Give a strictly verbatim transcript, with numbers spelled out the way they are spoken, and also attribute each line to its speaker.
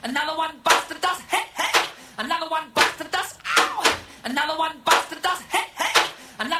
Speaker 1: Another one bites the dust. Hey, hey. Another one bites the dust. Ow. Another one bites the dust. Hey.